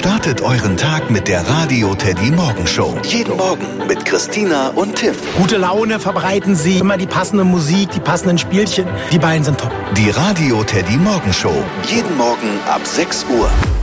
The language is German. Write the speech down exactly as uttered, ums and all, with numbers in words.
Startet euren Tag mit der Radio Teddy Morgen Show. Jeden Morgen mit Christina und Tim. Gute Laune verbreiten sie, immer die passende Musik, die passenden Spielchen. Die beiden sind top. Die Radio Teddy Morgen Show. Jeden Morgen ab sechs Uhr.